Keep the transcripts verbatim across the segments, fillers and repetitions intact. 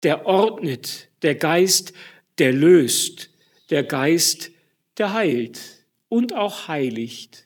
der ordnet, der Geist, der löst, der Geist, der heilt und auch heiligt.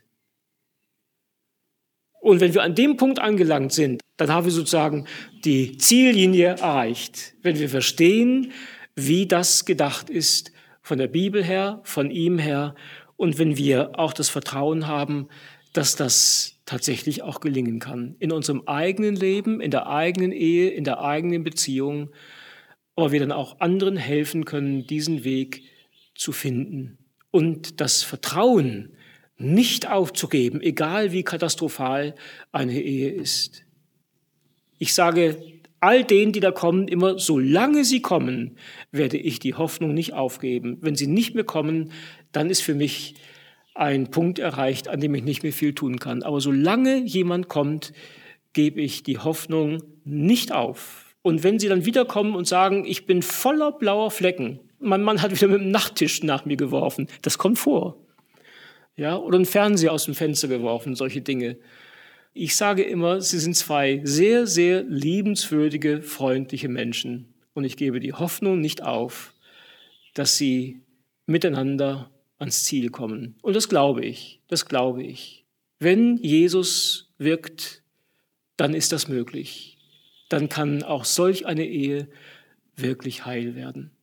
Und wenn wir an dem Punkt angelangt sind, dann haben wir sozusagen die Ziellinie erreicht. Wenn wir verstehen, wie das gedacht ist, von der Bibel her, von ihm her, und wenn wir auch das Vertrauen haben, dass das tatsächlich auch gelingen kann. In unserem eigenen Leben, in der eigenen Ehe, in der eigenen Beziehung, aber wir dann auch anderen helfen können, diesen Weg zu finden. Und das Vertrauen nicht aufzugeben, egal wie katastrophal eine Ehe ist. Ich sage all denen, die da kommen, immer, solange sie kommen, werde ich die Hoffnung nicht aufgeben. Wenn sie nicht mehr kommen, dann ist für mich ein Punkt erreicht, an dem ich nicht mehr viel tun kann. Aber solange jemand kommt, gebe ich die Hoffnung nicht auf. Und wenn sie dann wiederkommen und sagen, ich bin voller blauer Flecken, mein Mann hat wieder mit dem Nachttisch nach mir geworfen, das kommt vor. Ja, oder einen Fernseher aus dem Fenster geworfen, solche Dinge. Ich sage immer, sie sind zwei sehr, sehr liebenswürdige, freundliche Menschen. Und ich gebe die Hoffnung nicht auf, dass sie miteinander ans Ziel kommen. Und das glaube ich, das glaube ich. Wenn Jesus wirkt, dann ist das möglich. Dann kann auch solch eine Ehe wirklich heil werden.